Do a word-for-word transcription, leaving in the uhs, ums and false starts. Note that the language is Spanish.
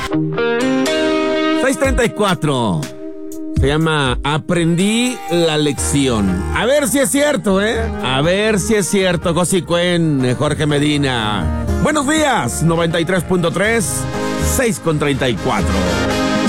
seis treinta y cuatro. Se llama Aprendí la lección. A ver si es cierto, ¿eh? A ver si es cierto, Josi Cuen, Jorge Medina. Buenos días, noventa y tres punto tres, seis con treinta y cuatro.